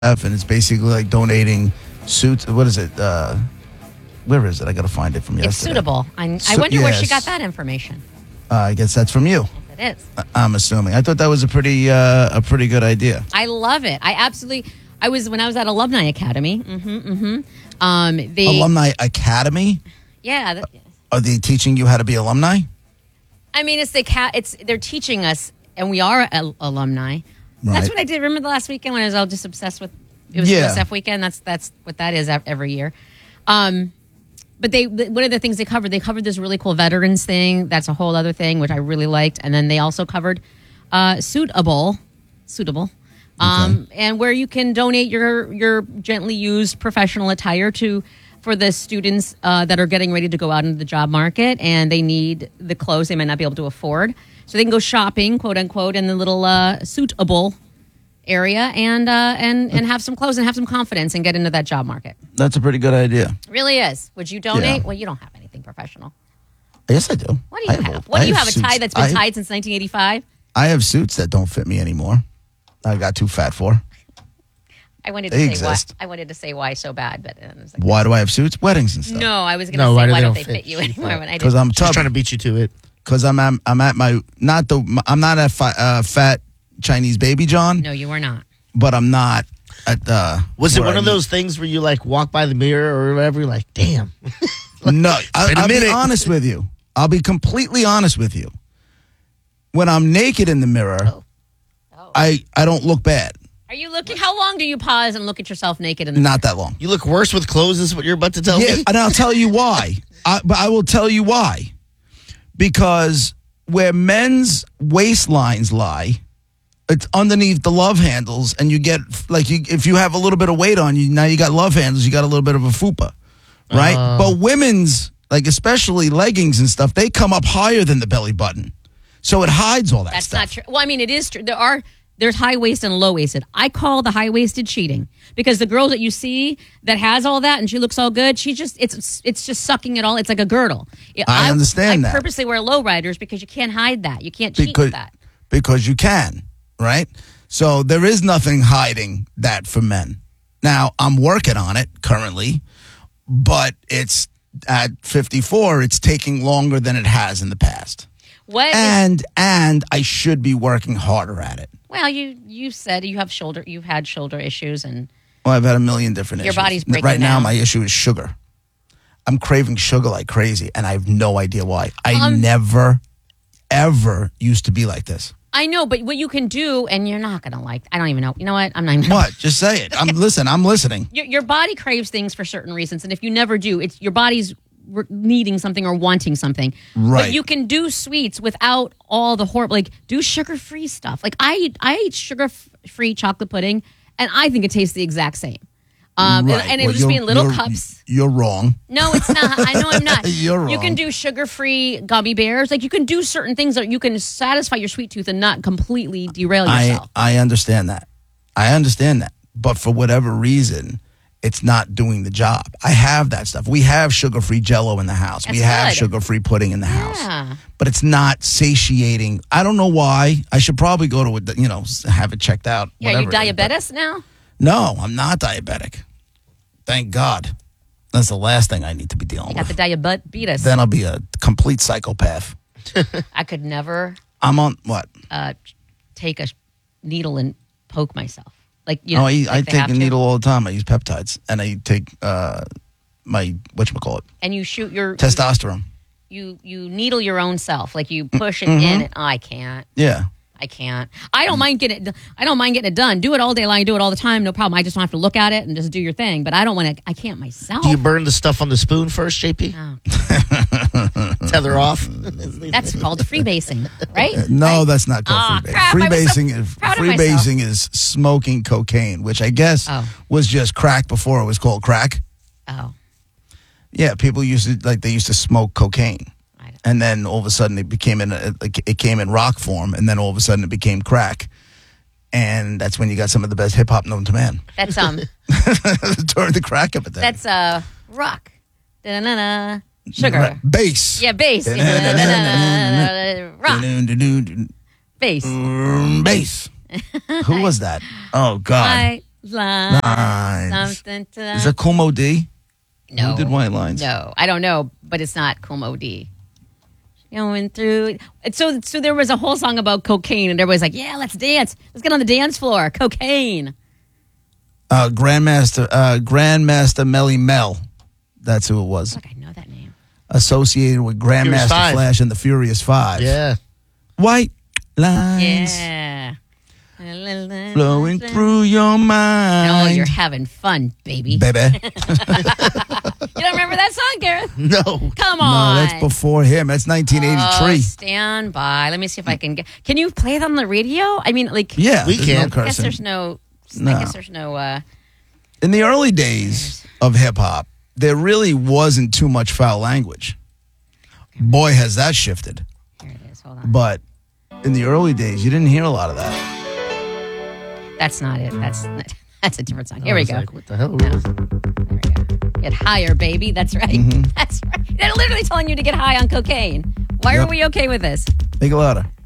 and it's basically like donating suits. What is it? Where is it? I got to find it from It's yesterday. suitable. I wonder where she got that information. I guess that's from you. Yes, it is. I'm assuming. I thought that was a pretty good idea. I love it. When I was at Alumni Academy. Alumni Academy? Yeah. Are they teaching you how to be alumni? I mean, they're teaching us, and we are alumni. Right. That's what I did. Remember the last weekend when I was all just obsessed with it was USF weekend? That's what that is every year. But one of the things they covered this really cool veterans thing. That's a whole other thing, which I really liked. And then they also covered suitable, and where you can donate your gently used professional attire for the students that are getting ready to go out into the job market and they need the clothes they might not be able to afford. So they can go shopping, quote unquote, in the little suitable area and have some clothes and have some confidence and get into that job market. That's a pretty good idea. It really is. Would you donate? Yeah. Well, you don't have anything professional. Yes, I do. What do you have? What do you have? A tie that's been tied since 1985? I have suits that don't fit me anymore. I got too fat for. I wanted to say why so bad, but it was like, why do I have suits? Weddings and stuff. no, I was going to say why don't they fit you anymore? Because I'm Just trying to beat you to it. Because I'm at my I'm not a fat Chinese baby John. No, you are not. But I'm not at the. Was it one of those things where you like walk by the mirror or whatever, you're like, damn? No, I'll be honest with you. I'll be completely honest with you. When I'm naked in the mirror, I don't look bad. Are you looking? How long do you pause and look at yourself naked in the Not that long. You look worse with clothes is what you're about to tell me? And I'll tell you why. But I will tell you why. Because where men's waistlines lie, it's underneath the love handles, and you get, if you have a little bit of weight on you, now you got love handles, you got a little bit of a fupa, right? But women's, especially leggings and stuff, they come up higher than the belly button. So it hides all that That's stuff. not true. Well, I mean, it is true. There's high-waisted and low-waisted. I call the high-waisted cheating because the girl that you see that has all that and she looks all good, it's just sucking it all. It's like a girdle. I understand that. I purposely wear low-riders because you can't hide that. You can't cheat with that. Because you can, right? So there is nothing hiding that for men. Now, I'm working on it currently, but it's at 54, it's taking longer than it has in the past. And I should be working harder at it. Well, you said you've had shoulder issues and I've had a million different issues. Your body's breaking right now. down. My issue is sugar. I'm craving sugar like crazy, and I have no idea why. I never, ever used to be like this. I know, but what you can do, and you're not going to like. I don't even know. You know what? I'm not even. What? Just say it. I'm listening. Your body craves things for certain reasons, and if you never do, it's your body's needing something or wanting something. Right. But you can do sweets without all the horrible. Do sugar-free stuff. I eat sugar-free chocolate pudding, and I think it tastes the exact same. And it'll just be in little cups. You're wrong. No, it's not. I know I'm not. You're wrong. You can do sugar-free gummy bears. You can do certain things that you can satisfy your sweet tooth and not completely derail yourself. I understand that. But for whatever reason, it's not doing the job. I have that stuff. We have sugar-free Jell-O in the house. That's we have good. sugar-free pudding in the house. But it's not satiating. I don't know why. I should probably go to have it checked out. Yeah, are you diabetic now? No, I'm not diabetic. Thank God. That's the last thing I need to be dealing You got with. the diabetes. Then I'll be a complete psychopath. I could never I'm on what? take a needle and poke myself. I take a needle all the time. I use peptides, and I take my whatchamacallit. And you shoot your testosterone. You needle your own self, you push it in. And I can't. Yeah. I can't. I don't mind getting it done. Do it all day long. Do it all the time. No problem. I just don't have to look at it and just do your thing. But I don't want to. I can't myself. Do you burn the stuff on the spoon first, JP? Oh. Tether off. That's called freebasing, right? No, right? that's not called freebasing. Crap, Freebasing is smoking cocaine, which I guess was just crack before it was called crack. Oh. Yeah, people used to smoke cocaine. And then all of a sudden it came in rock form, and then all of a sudden it became crack, and that's when you got some of the best hip hop known to man. That's during the crack epidemic. That's rock, da-na-na-na. Sugar, bass. Yeah, bass. Rock, bass. Bass. Who was that? Oh God. Lines. Something to Is that Cool Mo D? No. Who did White Lines? No, I don't know, but it's not Cool Mo D. Going through. So there was a whole song about cocaine, and everybody's like, "Yeah, let's dance. Let's get on the dance floor. Cocaine." Grandmaster Melly Mel. That's who it was. Look, I know that name. Associated with Furious Grandmaster Five. Flash and the Furious Five. Yeah. White Lines. Yeah. Flowing through your Oh, mind. you're having fun, baby. Baby. You don't remember that song, Gareth? No. Come No, on. that's before him. That's 1983. Oh, stand by. Let me see if I can get. Can you play it on the radio? I mean, like. Yeah, We there's can. no I guess cursing. there's no. No. I guess there's no. In the early days of hip hop, there really wasn't too much foul language. Boy, has that shifted. Here it is. Hold on. But in the early days, you didn't hear a lot of that. That's not it. That's a different song. Here I we was go. Like, what the hell? There we go. Get higher, baby. That's right. Mm-hmm. That's right. They're literally telling you to get high on cocaine. Why are Yep. we okay with this? Make it louder.